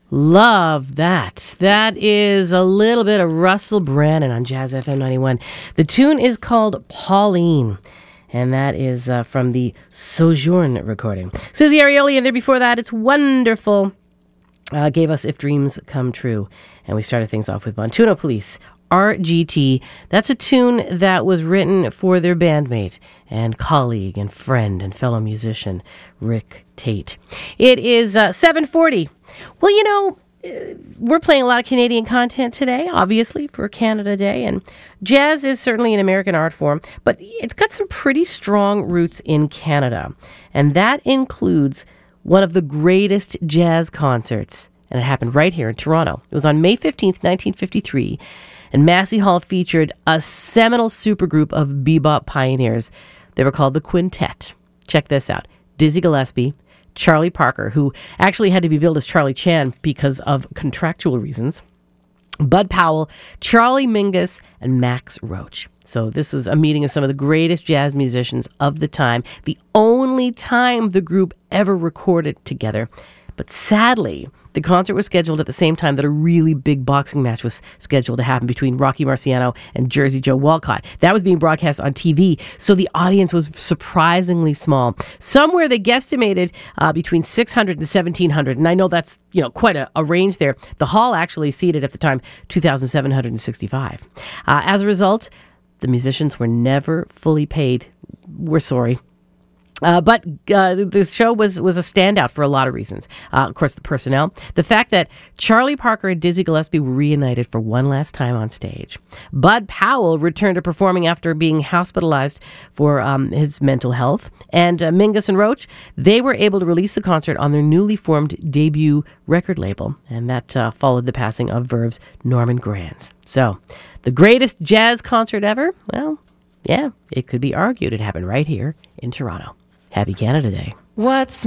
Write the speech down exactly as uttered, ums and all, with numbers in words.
Love that. That is a little bit of Russell Brandon on Jazz F M ninety-one. The tune is called Pauline, and that is uh, from the Sojourn recording. Susie Arioli, and there before that, It's Wonderful, uh, gave us If Dreams Come True. And we started things off with Montuno Police, R G T. That's a tune that was written for their bandmate and colleague and friend and fellow musician, Rick Tate. It is uh, seven forty. Well, you know, uh, we're playing a lot of Canadian content today, obviously, for Canada Day. And jazz is certainly an American art form, but it's got some pretty strong roots in Canada. And that includes one of the greatest jazz concerts. And it happened right here in Toronto. It was on May fifteenth, nineteen fifty-three. And Massey Hall featured a seminal supergroup of bebop pioneers. They were called the Quintet. Check this out. Dizzy Gillespie, Charlie Parker, who actually had to be billed as Charlie Chan because of contractual reasons, Bud Powell, Charlie Mingus, and Max Roach. So this was a meeting of some of the greatest jazz musicians of the time, the only time the group ever recorded together. But sadly, the concert was scheduled at the same time that a really big boxing match was scheduled to happen between Rocky Marciano and Jersey Joe Walcott. That was being broadcast on T V, so the audience was surprisingly small. Somewhere they guesstimated uh, between six hundred and seventeen hundred, and I know that's, you know, quite a, a range there. The hall actually seated at the time two thousand seven hundred sixty-five. Uh, as a result, the musicians were never fully paid. We're sorry. Uh, but uh, the show was, was a standout for a lot of reasons. Uh, of course, the personnel. The fact that Charlie Parker and Dizzy Gillespie were reunited for one last time on stage. Bud Powell returned to performing after being hospitalized for um, his mental health. And uh, Mingus and Roach, they were able to release the concert on their newly formed debut record label. And that uh, followed the passing of Verve's Norman Granz. So, the greatest jazz concert ever? Well, yeah, it could be argued it happened right here in Toronto. Happy Canada Day. What's